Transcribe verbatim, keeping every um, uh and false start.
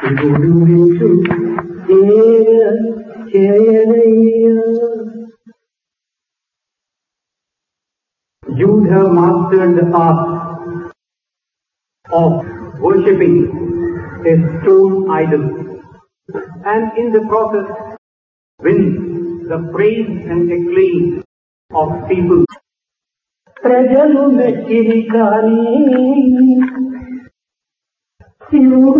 గురువించు చేయ చేయనయ్యా. You have mastered the art of worshipping a stone idol, and in the process win the praise and acclaim of people. ప్రజలు మెచ్చిరి కానీ